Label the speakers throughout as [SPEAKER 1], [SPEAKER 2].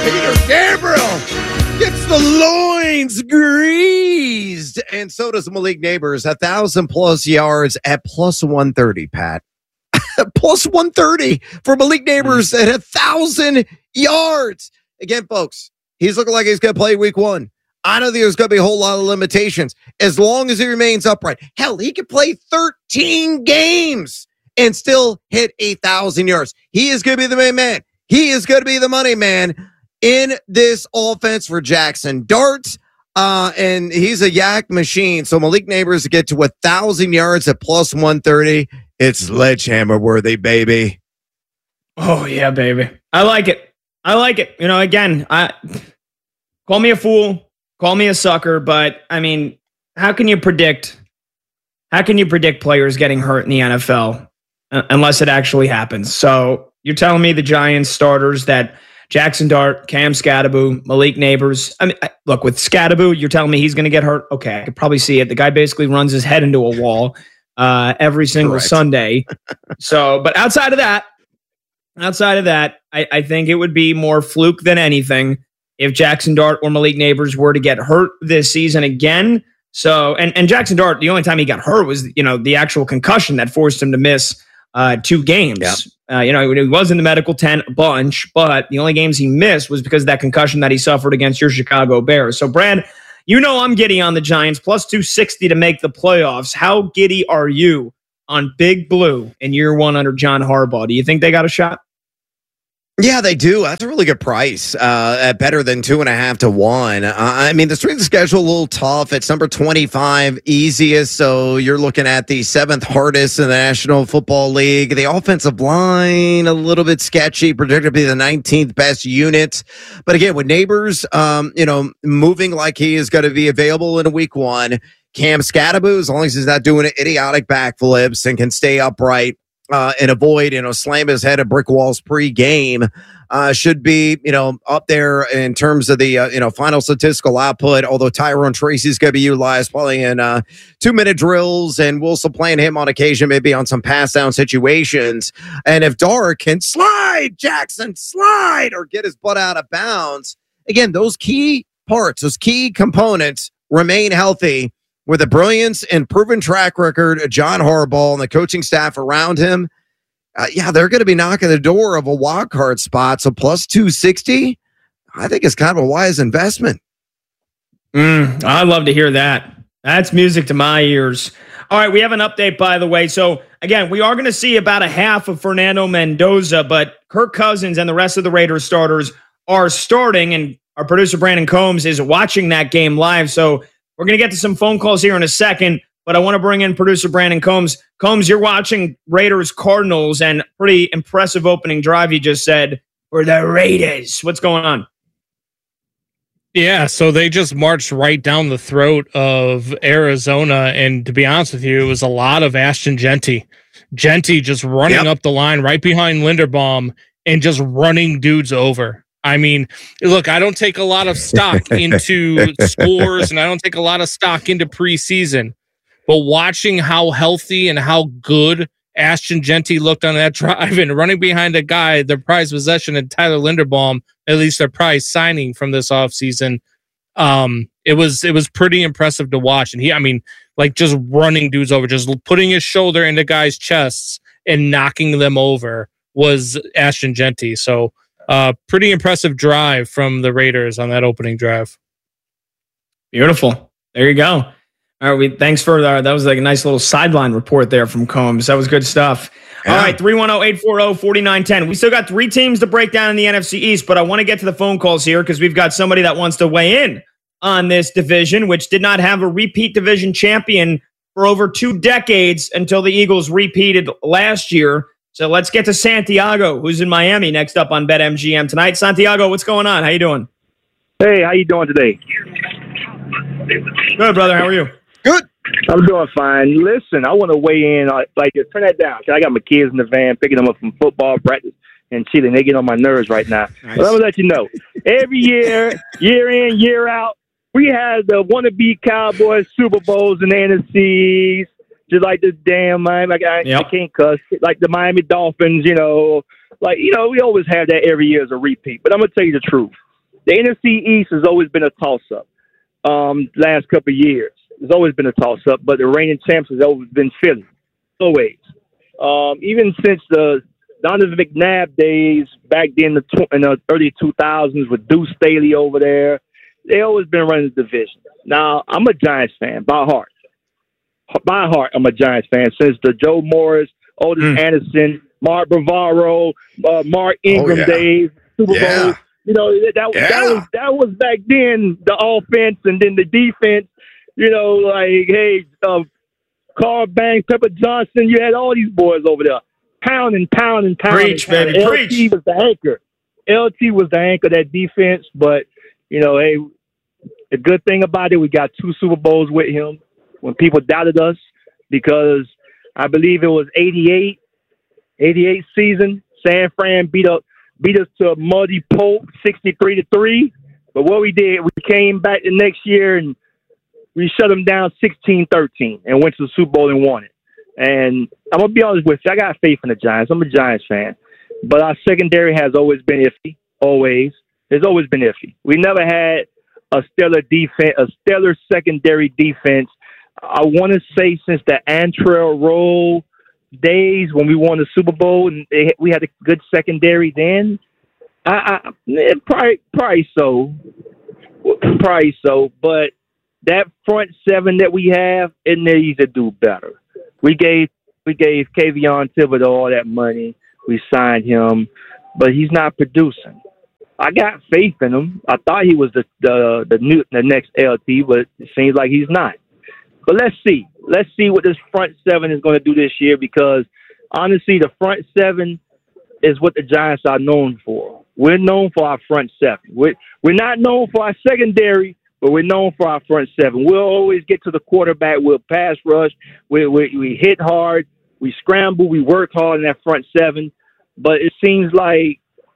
[SPEAKER 1] Peter Gabriel gets the loins greased. And so does Malik Neighbors. 1,000+ yards at plus 130, Pat. Plus 130 for Malik Neighbors at 1,000 yards. Again, folks, he's looking like he's going to play week 1. I don't think there's going to be a whole lot of limitations as long as he remains upright. Hell, he could play 13 games and still hit 1,000 yards. He is going to be the main man. He is going to be the money man in this offense for Jackson Dart. And he's a yak machine. So Malik Neighbors to get to 1,000 yards at plus 130. It's sledgehammer worthy, baby.
[SPEAKER 2] Oh, yeah, baby. I like it. You know, again, call me a fool, call me a sucker, but I mean, how can you predict players getting hurt in the NFL unless it actually happens? So you're telling me the Giants starters that Jackson Dart, Cam Skattebo, Malik Neighbors. I mean, look, with Skattebo, you're telling me he's going to get hurt? Okay, I could probably see it. The guy basically runs his head into a wall every single Sunday. So, but outside of that, I think it would be more fluke than anything if Jackson Dart or Malik Neighbors were to get hurt this season again. So, and Jackson Dart, the only time he got hurt was, you know, the actual concussion that forced him to miss 2 games. Yep. You know, he was in the medical tent a bunch, but the only games he missed was because of that concussion that he suffered against your Chicago Bears. So, Brad, you know I'm giddy on the Giants, plus 260 to make the playoffs. How giddy are you on Big Blue in year 1 under John Harbaugh? Do you think they got a shot?
[SPEAKER 1] Yeah, they do. That's a really good price. At better than 2.5 to 1. I mean, the strength of schedule a little tough. It's number 25 easiest. So you're looking at the 7th hardest in the National Football League. The offensive line a little bit sketchy, predicted to be the 19th best unit. But again, with Neighbors, you know, moving like he is going to be available in week 1. Cam Skattebo, as long as he's not doing idiotic backflips and can stay upright. And avoid, you know, slam his head at brick walls pre-game, should be, you know, up there in terms of the, you know, final statistical output. Although Tyrone Tracy's going to be utilized probably in 2-minute drills, and we'll still playing him on occasion, maybe on some pass down situations. And if Dart can slide, Jackson slide, or get his butt out of bounds, again, those key parts, those key components remain healthy. With a brilliance and proven track record of John Harbaugh and the coaching staff around him, they're going to be knocking the door of a wild card spot. So plus 260, I think it's kind of a wise investment.
[SPEAKER 2] I'd love to hear that. That's music to my ears. All right, we have an update, by the way. So, again, we are going to see about a half of Fernando Mendoza, but Kirk Cousins and the rest of the Raiders starters are starting, and our producer, Brandon Combs, is watching that game live. So, we're going to get to some phone calls here in a second, but I want to bring in producer Brandon Combs. Combs, you're watching Raiders Cardinals, and pretty impressive opening drive you just said for the Raiders. What's going on?
[SPEAKER 3] Yeah, so they just marched right down the throat of Arizona, and to be honest with you, it was a lot of Ashton Jeanty. Jeanty just running up the line right behind Linderbaum and just running dudes over. I mean, look, I don't take a lot of stock into scores, and I don't take a lot of stock into preseason, but watching how healthy and how good Ashton Jeanty looked on that drive and running behind a guy, their prized possession, and Tyler Linderbaum, at least their prize signing from this offseason, it was pretty impressive to watch. And he, I mean, like just running dudes over, just putting his shoulder into guys' chests and knocking them over was Ashton Jeanty. So, pretty impressive drive from the Raiders on that opening drive.
[SPEAKER 2] Beautiful. There you go. All right. Thanks for that. That was like a nice little sideline report there from Combs. That was good stuff. Yeah. All right. 310-840-4910. We still got 3 teams to break down in the NFC East, but I want to get to the phone calls here because we've got somebody that wants to weigh in on this division, which did not have a repeat division champion for over 2 decades until the Eagles repeated last year. So let's get to Santiago, who's in Miami, next up on BetMGM tonight. Santiago, what's going on? How you doing?
[SPEAKER 4] Hey, how you doing today?
[SPEAKER 2] Good, brother. How are you?
[SPEAKER 1] Good.
[SPEAKER 4] I'm doing fine. Listen, I want to weigh in. Turn that down. I got my kids in the van picking them up from football practice and chilling. They get on my nerves right now. Nice. But I'm going to let you know. Every year, year in, year out, we had the wannabe Cowboys Super Bowls and NFCs. Just like the damn Miami, I can't cuss. Like the Miami Dolphins, we always have that every year as a repeat. But I'm going to tell you the truth. The NFC East has always been a toss-up. Last couple of years, it's always been a toss-up, but the reigning champs has always been Philly. Always. Even since the Donovan McNabb days back then in the early 2000s with Deuce Staley over there, they always been running the division. Now, I'm a Giants fan by heart. By heart, I'm a Giants fan since the Joe Morris, Otis Anderson, Mark Bavaro, Mark Ingram days, Super Bowl. You know, that was back then, the offense and then the defense. You know, like, hey, Carl Banks, Pepper Johnson, you had all these boys over there. Pound and pound and pound.
[SPEAKER 2] Preach, baby, preach.
[SPEAKER 4] LT was the anchor. LT was the anchor of that defense, but, you know, hey, the good thing about it, we got 2 Super Bowls with him when people doubted us because I believe it was 88 season. San Fran beat us to a muddy pulp, 63-3. But what we did, we came back the next year and we shut them down 16-13 and went to the Super Bowl and won it. And I'm going to be honest with you, I got faith in the Giants. I'm a Giants fan. But our secondary has always been iffy, always. It's always been iffy. We never had a stellar defense, a stellar secondary defense. I want to say since the Antrell Roll days when we won the Super Bowl and we had a good secondary then. Probably so. But that front seven that we have, it needs to do better. We gave Kayvon Thibodeau all that money. We signed him, but he's not producing. I got faith in him. I thought he was the next LT, but it seems like he's not. But let's see. Let's see what this front seven is going to do this year because, honestly, the front seven is what the Giants are known for. We're known for our front seven. We're not known for our secondary, but we're known for our front seven. We'll always get to the quarterback. We'll pass rush. We hit hard. We scramble. We work hard in that front seven. But it seems like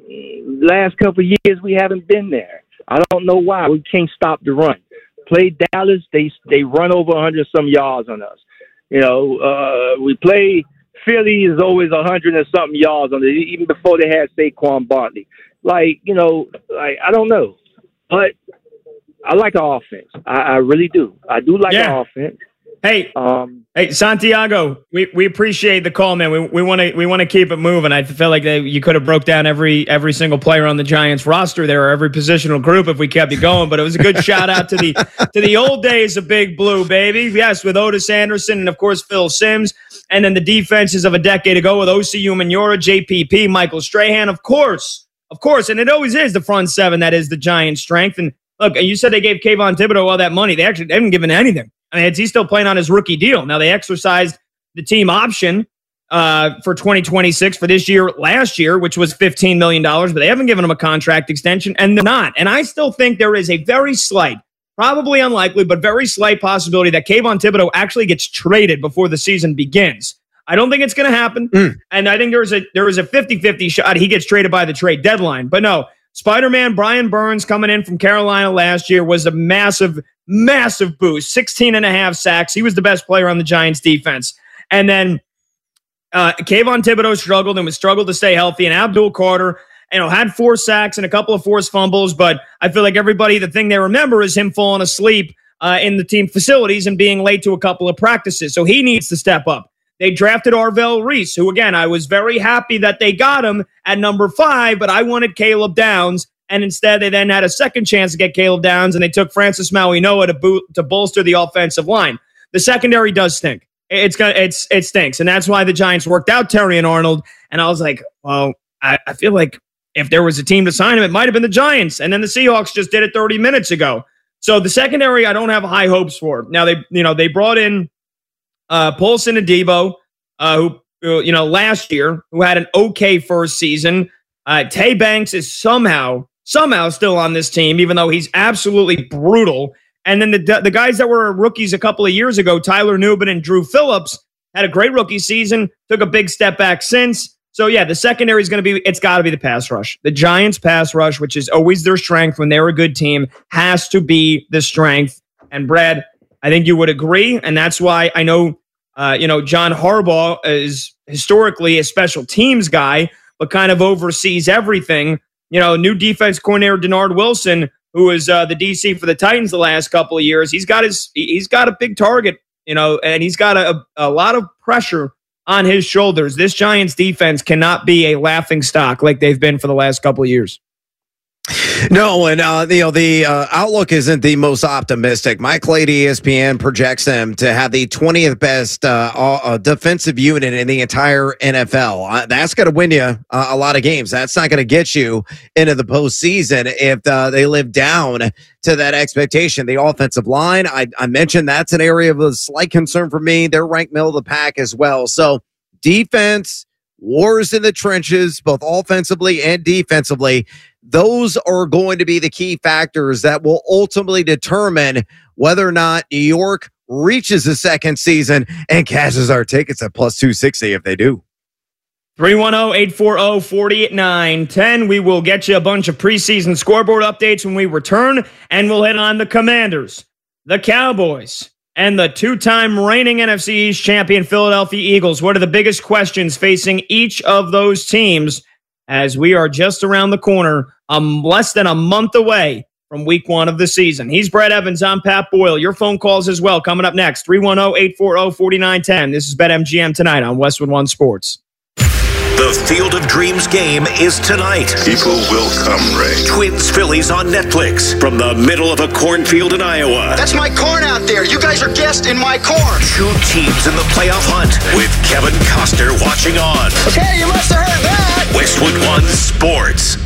[SPEAKER 4] last couple of years we haven't been there. I don't know why. We can't stop the run. Play Dallas, they run over 100-some yards on us. You know, we play Philly is always 100 and something yards on it, even before they had Saquon Barkley. Like, you know, I don't know. But I like our offense. I really do. I do like our offense.
[SPEAKER 2] Hey, Santiago, we appreciate the call, man. We want to keep it moving. I feel like you could have broke down every single player on the Giants roster there, or every positional group if we kept it going. But it was a good shout out to the old days of Big Blue, baby. Yes, with Otis Anderson and of course Phil Simms, and then the defenses of a decade ago with Osi Umenyiora, JPP, Michael Strahan, of course, and it always is the front seven that is the Giants' strength. And look, you said they gave Kayvon Thibodeau all that money. They haven't given anything. I mean, he's still playing on his rookie deal. Now, they exercised the team option for 2026 for this year, last year, which was $15 million, but they haven't given him a contract extension, and they're not. And I still think there is a very slight, probably unlikely, but very slight possibility that Kayvon Thibodeau actually gets traded before the season begins. I don't think it's going to happen, and I think there is a 50-50 shot he gets traded by the trade deadline. But no, Spider-Man Brian Burns coming in from Carolina last year was a massive boost, 16.5 sacks. He was the best player on the Giants defense. And then Kayvon Thibodeau struggled to stay healthy. And Abdul Carter, had 4 sacks and a couple of forced fumbles. But I feel like the thing they remember is him falling asleep in the team facilities and being late to a couple of practices. So he needs to step up. They drafted Arvell Reese, who, again, I was very happy that they got him at number 5, but I wanted Caleb Downs. And instead, they then had a second chance to get Caleb Downs, and they took Francis Mauigoa to bolster the offensive line. The secondary does stink. It stinks, and that's why the Giants worked out Terry and Arnold. And I was like, well, I feel like if there was a team to sign him, it might have been the Giants. And then the Seahawks just did it 30 minutes ago. So the secondary, I don't have high hopes for. Now they brought in Paulson Adebo, who last year, who had an okay first season. Tay Banks is somehow still on this team, even though he's absolutely brutal. And then the guys that were rookies a couple of years ago, Tyler Nubin and Drew Phillips, had a great rookie season, took a big step back since. So, yeah, the secondary is it's got to be the pass rush. The Giants' pass rush, which is always their strength when they're a good team, has to be the strength. And, Brad, I think you would agree, and that's why I know, John Harbaugh is historically a special teams guy, but kind of oversees everything. new defense coordinator Denard Wilson, who was the DC for the Titans the last couple of years. He's got a big target, and he's got a lot of pressure on his shoulders. This Giants defense cannot be a laughing stock like they've been for the last couple of years.
[SPEAKER 1] No, and the outlook isn't the most optimistic. Mike Lade, ESPN, projects them to have the 20th best defensive unit in the entire NFL. That's going to win you a lot of games. That's not going to get you into the postseason if they live down to that expectation. The offensive line, I mentioned that's an area of a slight concern for me. They're ranked middle of the pack as well. So defense, wars in the trenches, both offensively and defensively. Those are going to be the key factors that will ultimately determine whether or not New York reaches the second season and cashes our tickets at plus 260 if they do.
[SPEAKER 2] 310-840-4810. We will get you a bunch of preseason scoreboard updates when we return, and we'll hit on the Commanders, the Cowboys, and the two-time reigning NFC East champion Philadelphia Eagles. What are the biggest questions facing each of those teams as we are just around the corner, less than a month away from week 1 of the season? He's Brett Evans. I'm Pat Boyle. Your phone calls as well coming up next. 310-840-4910. This is BetMGM tonight on Westwood One Sports.
[SPEAKER 5] The Field of Dreams game is tonight.
[SPEAKER 6] People will come, Ray.
[SPEAKER 5] Twins Phillies on Netflix from the middle of a cornfield in Iowa.
[SPEAKER 7] That's my corn out there. You guys are guests in my corn.
[SPEAKER 5] 2 teams in the playoff hunt with Kevin Costner watching on.
[SPEAKER 7] Okay, you must have heard that.
[SPEAKER 5] Westwood One Sports.